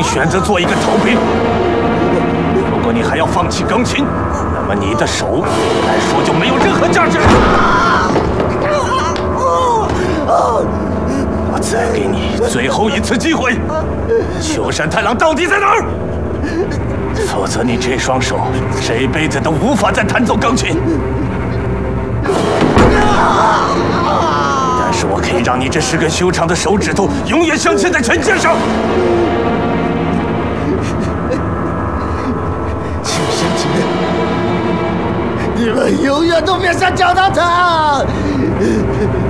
选择做一个逃兵。如果你还要放弃钢琴，那么你的手来说就没有任何价值了。我再给你最后一次机会，秋山太郎到底在哪儿？否则你这双手这辈子都无法再弹奏钢琴。但是我可以让你这10根修长的手指头永远镶嵌在拳剑上。 秋山姐，你们永远都别想找到他。